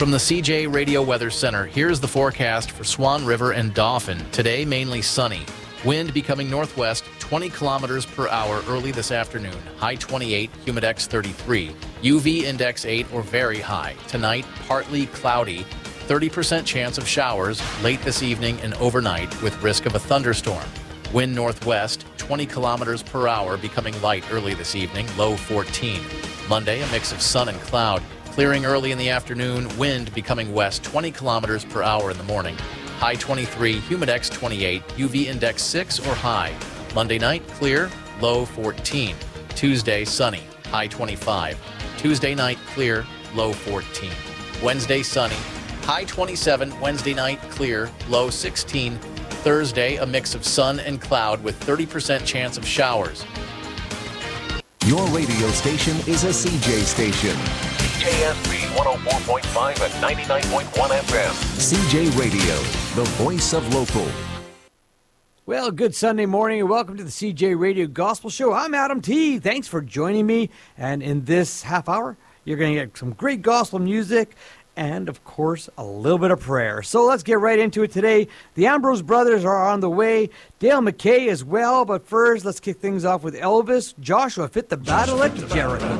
From the CJ Radio Weather Center, here's the forecast for Swan River and Dauphin. Today, mainly sunny. Wind becoming northwest, 20 kilometers per hour early this afternoon. High 28, humidex 33. UV index 8 or very high. Tonight, partly cloudy. 30% chance of showers late this evening and overnight with risk of a thunderstorm. Wind northwest, 20 kilometers per hour, becoming light early this evening. Low 14. Monday, a mix of sun and cloud. Clearing early in the afternoon, wind becoming west 20 kilometers per hour in the morning. High 23, humidex 28, UV index 6 or high. Monday night, clear, low 14. Tuesday, sunny, high 25. Tuesday night, clear, low 14. Wednesday, sunny, high 27. Wednesday night, clear, low 16. Thursday, a mix of sun and cloud with 30% chance of showers. Your radio station is a CJ station. CJSP 104.5 and 99.1 FM. CJ Radio, the voice of local. Well, good Sunday morning and welcome to the CJ Radio Gospel Show. I'm Adam T. Thanks for joining me. And in this half hour, you're going to get some great gospel music and, of course, a little bit of prayer. So let's get right into it today. The Ambrose brothers are on the way. Dale McKay as well. But first, let's kick things off with Elvis. Joshua fit the battle at Jericho.